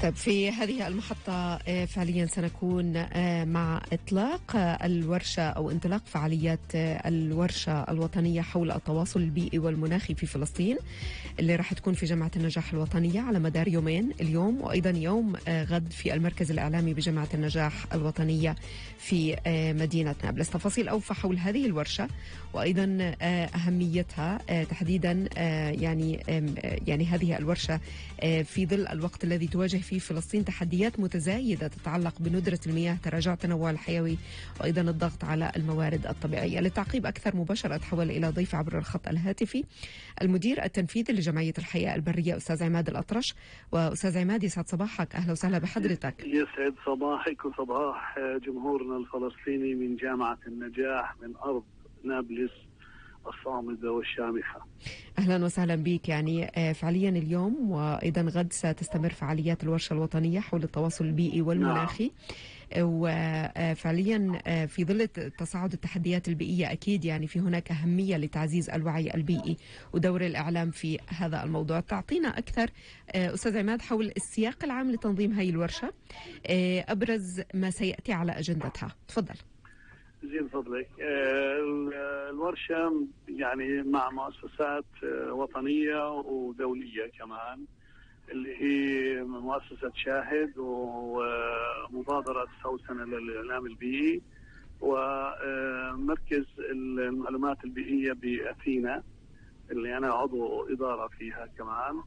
طيب في هذه المحطة فعليا سنكون مع إطلاق الورشة أو انطلاق فعاليات الورشة الوطنية حول التواصل البيئي والمناخي في فلسطين، اللي راح تكون في جامعة النجاح الوطنية على مدار يومين، اليوم وأيضا يوم غد في المركز الإعلامي بجامعة النجاح الوطنية في مدينة نابلس. تفاصيل أوفى حول هذه الورشة وأيضا أهميتها تحديدا، يعني هذه الورشة في ظل الوقت الذي تواجه فيه فلسطين تحديات متزايدة تتعلق بندرة المياه، تراجع التنوع الحيوي وأيضا الضغط على الموارد الطبيعية. للتعقيب أكثر مباشرة أتحول إلى ضيف عبر الخط الهاتفي المدير التنفيذي لجمعية الحياة البرية أستاذ عماد الأطرش. وأستاذ عماد يسعد صباحك، أهلا وسهلا بحضرتك. يسعد صباحك وصباح جمهورنا الفلسطيني من جامعة النجاح من أرض نابلس الصامدة والشامخة. أهلا وسهلا بك. يعني فعليا اليوم وأيضا غد ستستمر فعاليات الورشة الوطنية حول التواصل البيئي والمناخي. وفعليا في ظل تصاعد التحديات البيئية أكيد يعني في هناك أهمية لتعزيز الوعي البيئي ودور الإعلام في هذا الموضوع. تعطينا أكثر أستاذ عماد حول السياق العام لتنظيم هذه الورشة، أبرز ما سيأتي على أجندتها، تفضل. زين فضلك. الورشة يعني مع مؤسسات وطنية ودولية كمان، اللي هي مؤسسة شاهد ومبادرة سوسنة للإعلام البيئي ومركز المعلومات البيئية بأثينا اللي أنا عضو إدارة فيها كمان.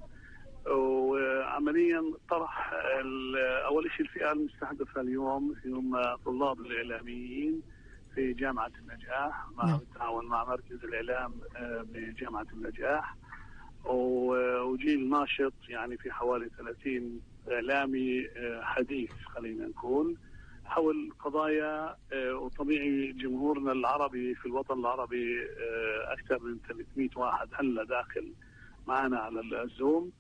وعمليا طرح أول شيء الفئة المستهدفة اليوم هم طلاب الإعلاميين في جامعة النجاح مع التعاون مع مركز الإعلام بجامعة النجاح، وجيل ناشط يعني في حوالي 30 إعلامي حديث خلينا نقول حول قضايا. وطبيعي جمهورنا العربي في الوطن العربي أكثر من 300 واحد هلا داخل معنا على الزوم.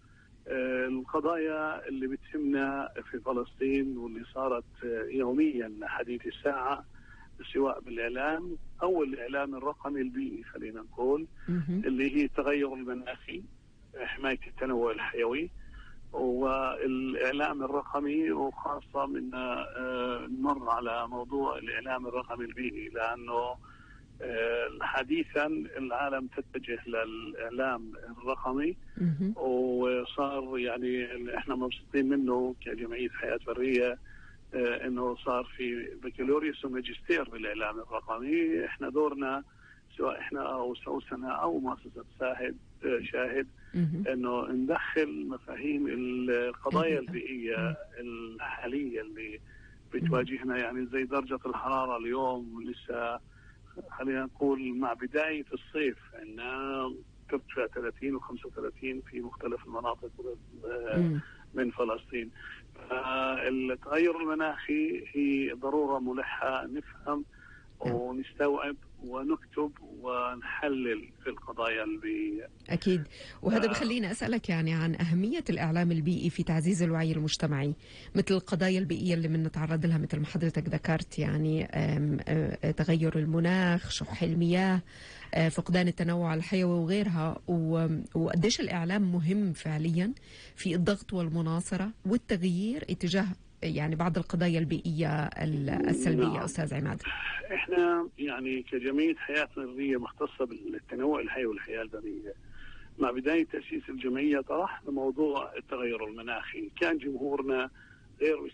القضايا اللي بتهمنا في فلسطين واللي صارت يوميا حديث الساعة، سواء بالإعلام أو الإعلام الرقمي البيئي خلينا نقول، اللي هي التغير المناخي، حماية التنوع الحيوي، والإعلام الرقمي، وخاصة من نمر على موضوع الإعلام الرقمي البيئي، لأنه حديثا العالم تتجه للإعلام الرقمي وصار يعني احنا مبسوطين منه كجمعية حياة برية انه صار في بكالوريوس وماجستير بالاعلام الرقمي. احنا دورنا سواء احنا او سوسنة او مؤسسة شاهد انه ندخل مفاهيم القضايا البيئية الحالية اللي بتواجهنا، يعني زي درجة الحرارة اليوم لسه خلينا نقول مع بداية الصيف عندنا ترتفع 30 و35 في مختلف المناطق من فلسطين. التغير المناخي هي ضرورة ملحة نفهم ونستوعب ونكتب ونحلل في القضايا البيئية. أكيد. وهذا بخلينا أسألك يعني عن أهمية الإعلام البيئي في تعزيز الوعي المجتمعي مثل القضايا البيئية اللي بنتعرض لها مثل ما حضرتك ذكرت، يعني تغير المناخ، شح المياه، فقدان التنوع الحيوي وغيرها، وقديش الإعلام مهم فعليا في الضغط والمناصرة والتغيير اتجاه يعني بعض القضايا البيئية السلبية. نعم. أستاذ عماد، إحنا يعني كجمعية حياة برية مختصة بالتنوع الحيوي والحياة البرية، مع بداية تأسيس الجمعية طرحنا موضوع التغير المناخي. كان جمهورنا غير